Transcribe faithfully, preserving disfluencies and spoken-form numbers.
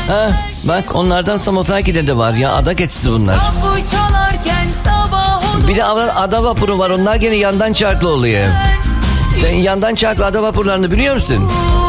Ha, bak onlardan Samotraki'de de var ya, ada keçisi bunlar. Bir de ada, ada vapuru var, onlar gene yandan çarklı oluyor. Sen yandan çarklı ada vapurlarını biliyor musun?